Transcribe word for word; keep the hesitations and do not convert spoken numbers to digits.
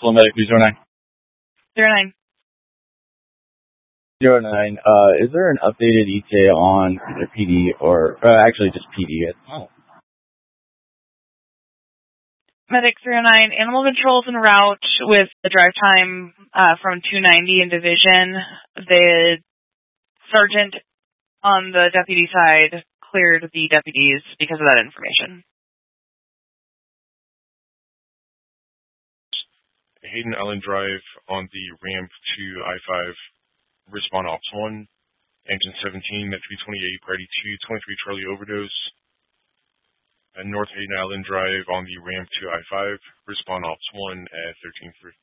Buffalo Medic, zero nine. Zero nine. Zero nine. Uh, is there an updated E T A on the P D or uh, actually just P D? Oh. Medic zero nine. Animal control's en route with the drive time uh, from two ninety in division. The sergeant on the deputy side cleared the deputies because of that information. Hayden Allen Drive on the ramp to I five, respond Ops one, engine seventeen at three twenty-eight, priority two, twenty-three Charlie overdose. And North Hayden Allen Drive on the ramp to I five, respond Ops one at thirteen three.